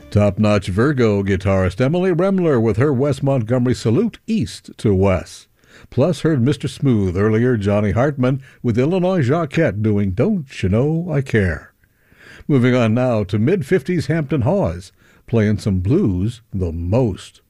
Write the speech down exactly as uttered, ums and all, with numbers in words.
Top-notch Virgo guitarist Emily Remler with her Wes Montgomery salute east to Wes. Plus heard Mister Smooth earlier, Johnny Hartman with Illinois Jacquette doing Don't You Know I Care. Moving on now to mid-fifties Hampton Hawes, playing some blues the most.